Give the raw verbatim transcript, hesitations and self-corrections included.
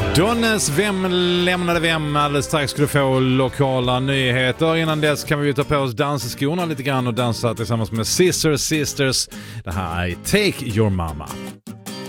Donnes Vem lämnade vem? Alldeles strax ska du få lokala nyheter. Innan dess kan vi ju ta på oss dansskorna lite grann och dansa tillsammans med Sisters Sisters. Det här är Take Your Mama.